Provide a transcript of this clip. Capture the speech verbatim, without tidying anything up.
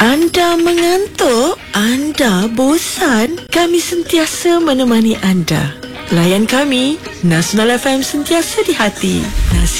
Anda mengantuk? Anda bosan? Kami sentiasa menemani anda. Layan kami, Nasional F M sentiasa di hati. Nasi